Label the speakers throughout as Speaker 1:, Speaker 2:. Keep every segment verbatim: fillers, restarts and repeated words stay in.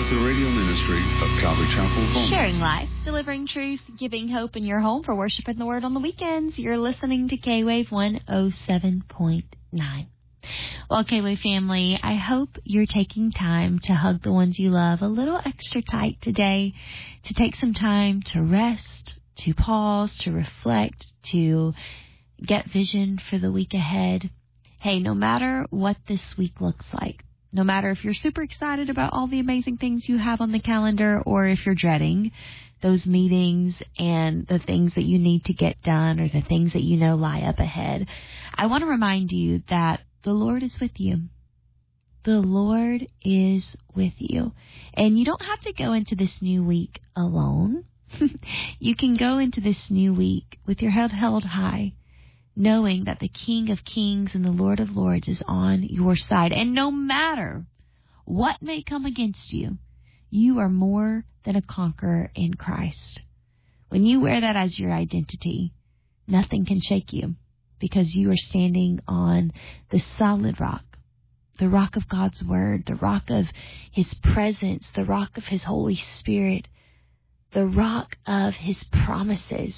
Speaker 1: is the radio ministry of Calvary Chapel, Beaumont.
Speaker 2: Sharing life, delivering truth, giving hope in your home for worship and the word on the weekends. You're listening to K-Wave one oh seven point nine. Well, K-Wave family, I hope you're taking time to hug the ones you love a little extra tight today, to take some time to rest, to pause, to reflect, to get vision for the week ahead. Hey, no matter what this week looks like, no matter if you're super excited about all the amazing things you have on the calendar or if you're dreading those meetings and the things that you need to get done or the things that you know lie up ahead, I want to remind you that the Lord is with you. The Lord is with you. And you don't have to go into this new week alone. You can go into this new week with your head held high, knowing that the King of Kings and the Lord of Lords is on your side. And no matter what may come against you, you are more than a conqueror in Christ. When you wear that as your identity, nothing can shake you because you are standing on the solid rock, the rock of God's Word, the rock of His presence, the rock of His Holy Spirit, the rock of His promises.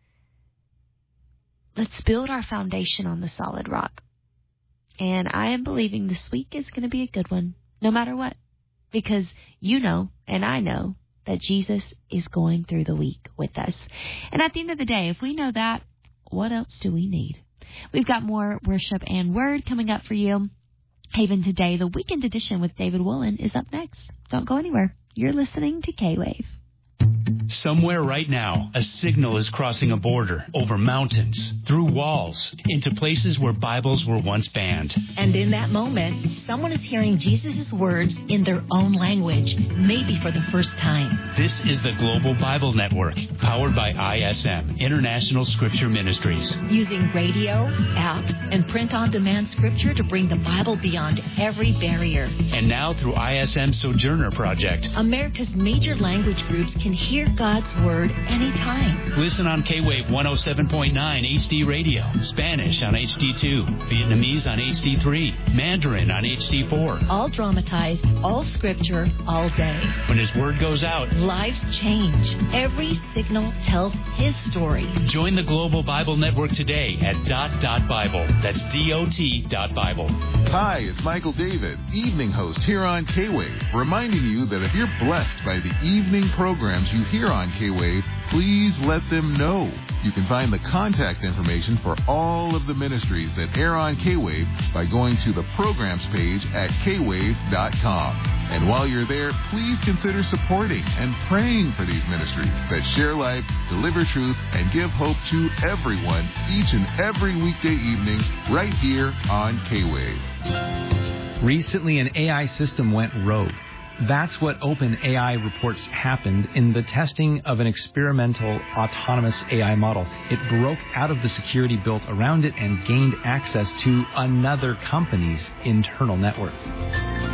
Speaker 2: Let's build our foundation on the solid rock. And I am believing this week is going to be a good one, no matter what. Because you know, and I know, that Jesus is going through the week with us. And at the end of the day, if we know that, what else do we need? We've got more worship and word coming up for you. Even today, the weekend edition with David Woolen is up next. Don't go anywhere. You're listening to K-Wave.
Speaker 3: Somewhere right now, a signal is crossing a border, over mountains, through walls, into places where Bibles were once banned.
Speaker 4: And in that moment, someone is hearing Jesus' words in their own language, maybe for the first time.
Speaker 3: This is the Global Bible Network, powered by I S M, International Scripture Ministries.
Speaker 4: Using radio, apps, and print-on-demand scripture to bring the Bible beyond every barrier.
Speaker 3: And now through I S M Sojourner Project,
Speaker 4: America's major language groups can hear God's Word anytime.
Speaker 3: Listen on K-Wave one oh seven point nine H D Radio, Spanish on H D two, Vietnamese on H D three, Mandarin on H D four.
Speaker 4: All dramatized, all scripture, all day.
Speaker 3: When His Word goes out,
Speaker 4: lives change. Every signal tells His story.
Speaker 3: Join the Global Bible Network today at dot dot Bible. That's D O T dot Bible.
Speaker 5: Hi, it's Michael David, evening host here on K-Wave, reminding you that if you're blessed by the evening programs you hear on K-Wave, please let them know. You can find the contact information for all of the ministries that air on K-Wave by going to the programs page at K wave dot com. And while you're there, please consider supporting and praying for these ministries that share life, deliver truth, and give hope to everyone each and every weekday evening right here on K-Wave.
Speaker 6: Recently, an A I system went rogue. That's what OpenAI reports happened in the testing of an experimental autonomous A I model. It broke out of the security built around it and gained access to another company's internal network.